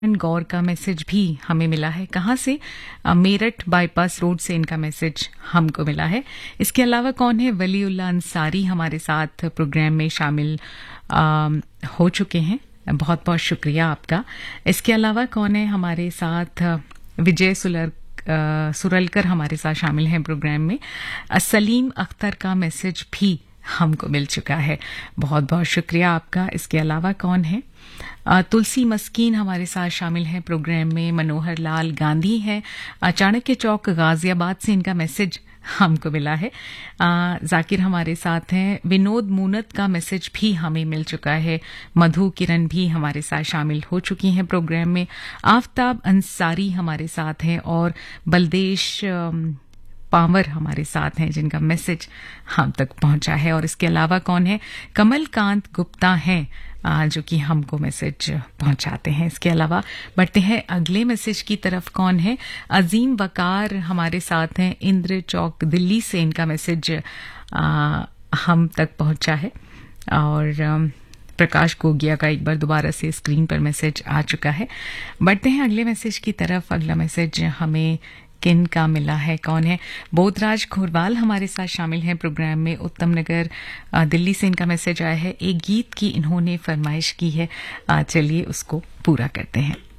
गौर का मैसेज भी हमें मिला है। कहाँ से? मेरठ बाईपास रोड से इनका मैसेज हमको मिला है। इसके अलावा कौन है? वलीउल्लाह अंसारी हमारे साथ प्रोग्राम में शामिल हो चुके हैं। बहुत बहुत शुक्रिया आपका। इसके अलावा कौन है हमारे साथ? विजय सुरलकर हमारे साथ शामिल हैं प्रोग्राम में। सलीम अख्तर का मैसेज भी हमको मिल चुका है। बहुत बहुत शुक्रिया आपका। इसके अलावा कौन है? तुलसी मस्कीन हमारे साथ शामिल हैं प्रोग्राम में। मनोहर लाल गांधी हैं, चाणक्य चौक गाजियाबाद से इनका मैसेज हमको मिला है। जाकिर हमारे साथ हैं। विनोद मूनत का मैसेज भी हमें मिल चुका है। मधु किरण भी हमारे साथ शामिल हो चुकी हैं प्रोग्राम में। आफ्ताब अंसारी हमारे साथ हैं और बलदेश पावर हमारे साथ हैं जिनका मैसेज हम तक पहुंचा है। और इसके अलावा कौन है? कमलकांत गुप्ता हैं जो कि हमको मैसेज पहुंचाते हैं। इसके अलावा बढ़ते हैं अगले मैसेज की तरफ। कौन है? अजीम वकार हमारे साथ हैं। इंद्र चौक दिल्ली से इनका मैसेज हम तक पहुंचा है। और प्रकाश गोगिया का एक बार दोबारा से स्क्रीन पर मैसेज आ चुका है। बढ़ते हैं अगले मैसेज की तरफ। अगला मैसेज हमें किन का मिला है? कौन है? बोधराज खोरवाल हमारे साथ शामिल हैं प्रोग्राम में। उत्तम नगर दिल्ली से इनका मैसेज आया है। एक गीत की इन्होंने फरमाइश की है, चलिए उसको पूरा करते हैं।